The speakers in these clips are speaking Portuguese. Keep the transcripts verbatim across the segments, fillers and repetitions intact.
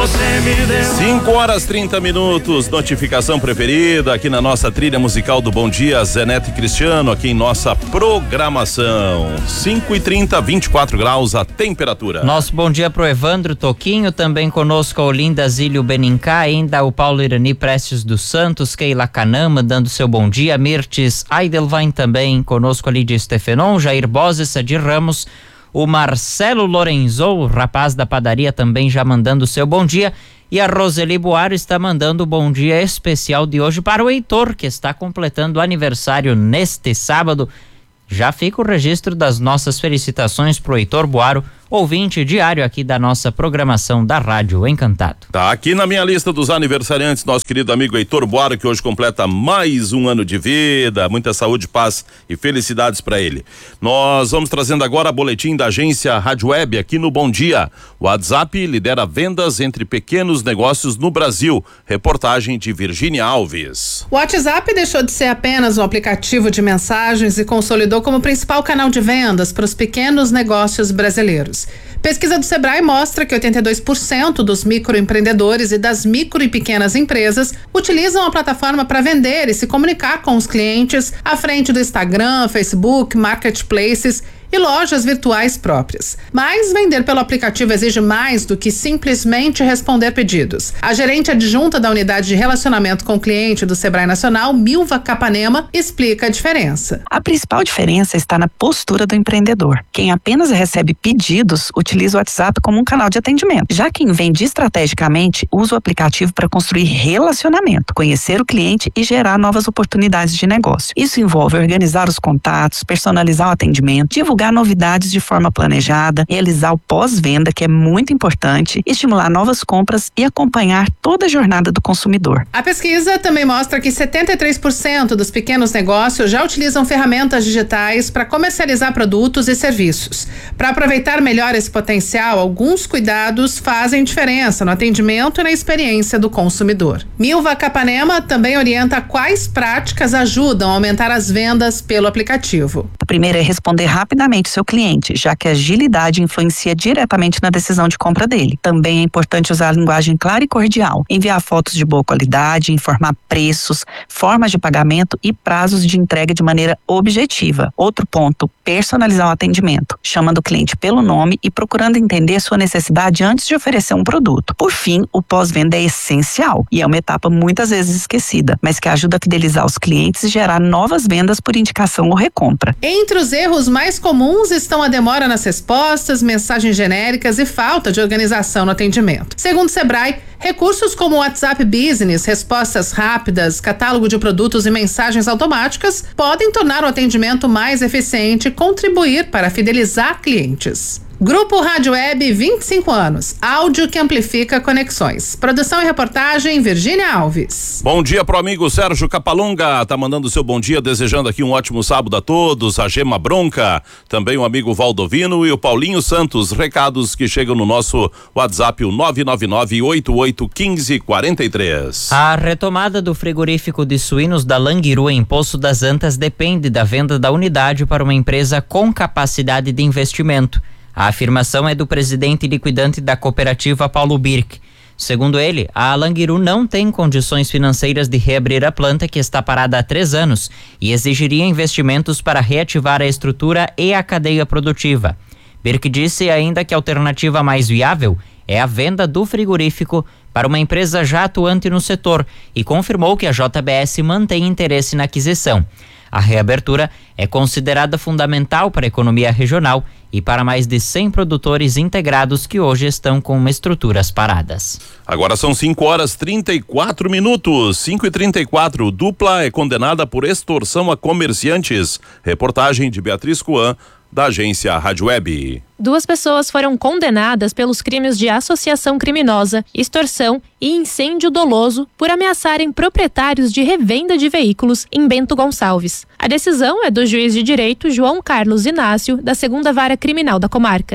você me deu. cinco horas e trinta minutos, notificação preferida aqui na nossa trilha musical do Bom Dia, Zé Neto e Cristiano, aqui em nossa programação. cinco e trinta, vinte e quatro graus a temperatura. Nosso bom dia pro Evandro Toquinho, também conosco a Olinda Zílio Benincá, ainda o Paulo Irani Prestes dos Santos, Keila Canama dando seu bom dia, Mirtes Aidelvain também conosco ali de Stefenon, Jair Boses, Sadir Ramos, o Marcelo Lorenzo, o rapaz da padaria, também já mandando o seu bom dia. E a Roseli Boaro está mandando o bom dia especial de hoje para o Heitor, que está completando aniversário neste sábado. Já fica o registro das nossas felicitações pro Heitor Boaro, ouvinte diário aqui da nossa programação da Rádio Encantado. Tá aqui na minha lista dos aniversariantes, nosso querido amigo Heitor Boaro, que hoje completa mais um ano de vida, muita saúde, paz e felicidades para ele. Nós vamos trazendo agora boletim da agência Rádio Web aqui no Bom Dia. O WhatsApp lidera vendas entre pequenos negócios no Brasil. Reportagem de Virgínia Alves. O WhatsApp deixou de ser apenas um aplicativo de mensagens e consolidou como principal canal de vendas para os pequenos negócios brasileiros. Pesquisa do Sebrae mostra que oitenta e dois por cento dos microempreendedores e das micro e pequenas empresas utilizam a plataforma para vender e se comunicar com os clientes à frente do Instagram, Facebook, marketplaces e lojas virtuais próprias. Mas vender pelo aplicativo exige mais do que simplesmente responder pedidos. A gerente adjunta da unidade de relacionamento com o cliente do Sebrae Nacional, Milva Capanema, explica a diferença. A principal diferença está na postura do empreendedor. Quem apenas recebe pedidos utiliza o WhatsApp como um canal de atendimento. Já quem vende estrategicamente usa o aplicativo para construir relacionamento, conhecer o cliente e gerar novas oportunidades de negócio. Isso envolve organizar os contatos, personalizar o atendimento, divulgar divulgar novidades de forma planejada, realizar o pós-venda, que é muito importante, estimular novas compras e acompanhar toda a jornada do consumidor. A pesquisa também mostra que setenta e três por cento dos pequenos negócios já utilizam ferramentas digitais para comercializar produtos e serviços. Para aproveitar melhor esse potencial, alguns cuidados fazem diferença no atendimento e na experiência do consumidor. Milva Capanema também orienta quais práticas ajudam a aumentar as vendas pelo aplicativo. A primeira é responder rapidamente seu cliente, já que a agilidade influencia diretamente na decisão de compra dele. Também é importante usar a linguagem clara e cordial, enviar fotos de boa qualidade, informar preços, formas de pagamento e prazos de entrega de maneira objetiva. Outro ponto, personalizar o atendimento, chamando o cliente pelo nome e procurando entender sua necessidade antes de oferecer um produto. Por fim, o pós-venda é essencial e é uma etapa muitas vezes esquecida, mas que ajuda a fidelizar os clientes e gerar novas vendas por indicação ou recompra. Entre os erros mais comuns estão a demora nas respostas, mensagens genéricas e falta de organização no atendimento. Segundo o Sebrae, recursos como o WhatsApp Business, respostas rápidas, catálogo de produtos e mensagens automáticas podem tornar o atendimento mais eficiente e contribuir para fidelizar clientes. Grupo Rádio Web, vinte e cinco anos. Áudio que amplifica conexões. Produção e reportagem, Virgínia Alves. Bom dia pro amigo Sérgio Capalunga, tá mandando seu bom dia, desejando aqui um ótimo sábado a todos. A Gema Bronca, também o amigo Valdovino e o Paulinho Santos. Recados que chegam no nosso WhatsApp, o nove nove nove, oito oito um cinco, quatro três. A retomada do frigorífico de suínos da Languiru em Poço das Antas depende da venda da unidade para uma empresa com capacidade de investimento. A afirmação é do presidente liquidante da cooperativa, Paulo Birk. Segundo ele, a Languiru não tem condições financeiras de reabrir a planta, que está parada há três anos, e exigiria investimentos para reativar a estrutura e a cadeia produtiva. Birk disse ainda que a alternativa mais viável é a venda do frigorífico para uma empresa já atuante no setor e confirmou que a J B S mantém interesse na aquisição. A reabertura é considerada fundamental para a economia regional e para mais de cem produtores integrados que hoje estão com estruturas paradas. Agora são cinco horas e trinta e quatro minutos, cinco e trinta e quatro. Dupla é condenada por extorsão a comerciantes. Reportagem de Beatriz Coan, da agência Rádio Web. Duas pessoas foram condenadas pelos crimes de associação criminosa, extorsão e incêndio doloso por ameaçarem proprietários de revenda de veículos em Bento Gonçalves. A decisão é do juiz de direito João Carlos Inácio, da segunda Vara Criminal da comarca.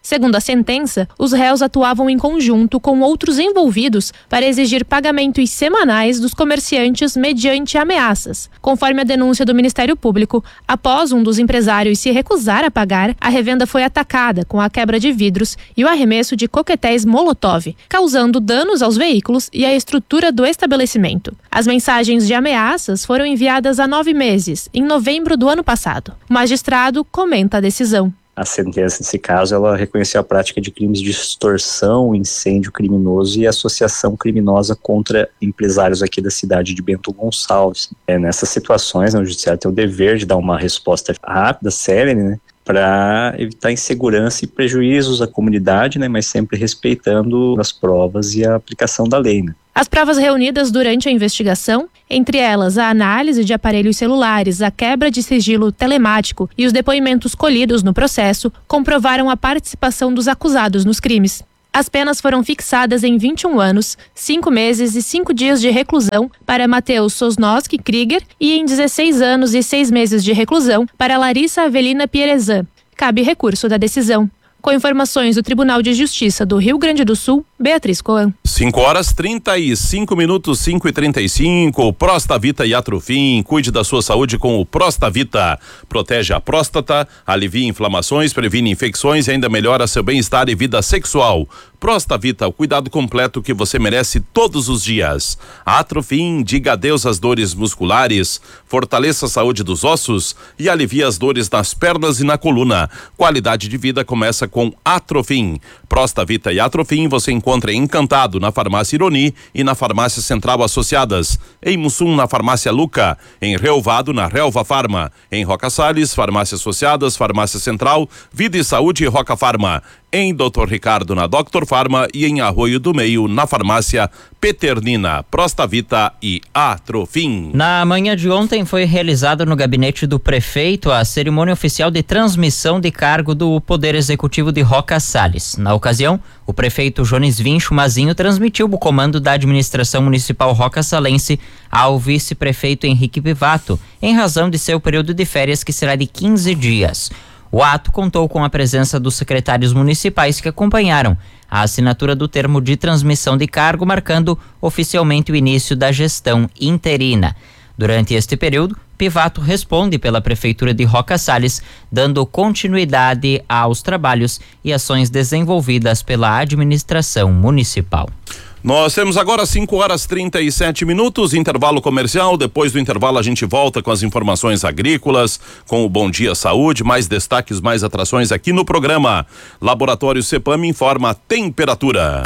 Segundo a sentença, os réus atuavam em conjunto com outros envolvidos para exigir pagamentos semanais dos comerciantes mediante ameaças. Conforme a denúncia do Ministério Público, após um dos empresários se recusar a pagar, a revenda foi atacada com a quebra de vidros e o arremesso de coquetéis Molotov, causando danos aos veículos e à estrutura do estabelecimento. As mensagens de ameaças foram enviadas há nove meses, em novembro do ano passado. O magistrado comenta a decisão. A sentença, nesse caso, ela reconheceu a prática de crimes de extorsão, incêndio criminoso e associação criminosa contra empresários aqui da cidade de Bento Gonçalves. É, nessas situações, né, o judiciário tem o dever de dar uma resposta rápida, célere, né, para evitar insegurança e prejuízos à comunidade, né, mas sempre respeitando as provas e a aplicação da lei, né. As provas reunidas durante a investigação, entre elas a análise de aparelhos celulares, a quebra de sigilo telemático e os depoimentos colhidos no processo, comprovaram a participação dos acusados nos crimes. As penas foram fixadas em vinte e um anos, cinco meses e cinco dias de reclusão para Matheus Sosnowski Krieger e em dezesseis anos e seis meses de reclusão para Larissa Avelina Pierezan. Cabe recurso da decisão. Com informações do Tribunal de Justiça do Rio Grande do Sul, Beatriz Coan. cinco horas trinta e cinco minutos, cinco e trinta e cinco. Prostavita e Atrofim. Cuide da sua saúde com o Prostavita. Protege a próstata, alivia inflamações, previne infecções e ainda melhora seu bem-estar e vida sexual. Prostavita, o cuidado completo que você merece todos os dias. Atrofim, diga adeus às dores musculares, fortaleça a saúde dos ossos e alivia as dores nas pernas e na coluna. Qualidade de vida começa com Atrofim. Prostavita e Atrofim você encontra em Encantado, na Farmácia Ironi e na Farmácia Central Associadas. Em Mussum, na Farmácia Luca. Em Relvado, na Relva Farma. Em Roca Salles, Farmácia Associadas, Farmácia Central, Vida e Saúde e Roca Farma. Em doutor Ricardo, na Doctor Farma e em Arroio do Meio, na Farmácia Peternina, Prostavita e Atrofim. Na manhã de ontem foi realizada no gabinete do prefeito a cerimônia oficial de transmissão de cargo do Poder Executivo de Roca Salles. Na ocasião, o prefeito Jones Vincho Mazinho transmitiu o comando da administração municipal roca-salense ao vice-prefeito Henrique Pivato, em razão de seu período de férias que será de quinze dias. O ato contou com a presença dos secretários municipais que acompanharam a assinatura do termo de transmissão de cargo, marcando oficialmente o início da gestão interina. Durante este período, Pivato responde pela Prefeitura de Roca Salles, dando continuidade aos trabalhos e ações desenvolvidas pela administração municipal. Nós temos agora cinco horas trinta e sete minutos, intervalo comercial. Depois do intervalo a gente volta com as informações agrícolas, com o Bom Dia Saúde, mais destaques, mais atrações aqui no programa. Laboratório Cepam informa a temperatura.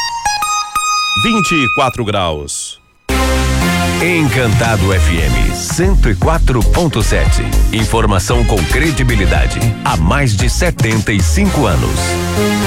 vinte e quatro graus. Encantado F M cento e quatro ponto sete. Informação com credibilidade há mais de setenta e cinco anos.